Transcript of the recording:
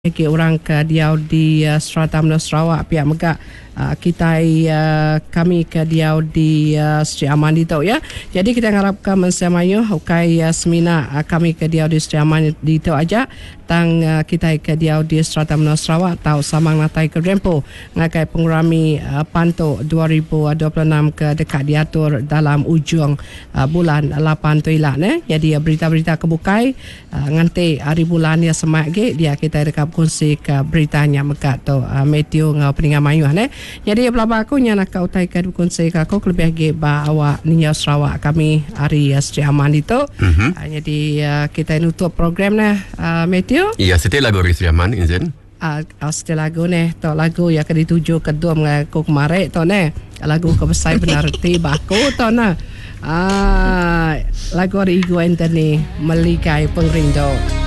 Bagi orang ke diau di Strata Menara Sarawak pihak megak kita kami ke diau di Sri Aman itu ya. Jadi kita harapkan mensamayu ukai semina kami ke diau di Sri Aman itu aja tang kita ke diau di Strata Menara Sarawak tahu samang natai ke rempo ngakai pengurami panto 2026 ke dekat diatur dalam ujung bulan 8 tu ilah ne. Jadi berita-berita kebukai nganti hari bulan ya semak ge dia kita dekat kongsi ke beritanya mekat tu Matthew ngau peningan mayu ne. Jadi pelaba aku nya nak utai ke kongsi ka aku lebih ge ba awak ni Sarawak kami hari Sri Aman itu. Jadi kita nutup program ne Matthew. Iya, setelah lagu Sri Aman izin. Setelah lagu ne to lagu yang dituju kedua mengaku kemarin to ne lagu kebesar benar tiba aku to na lagu Igu Anthony Melikai Pengrindu.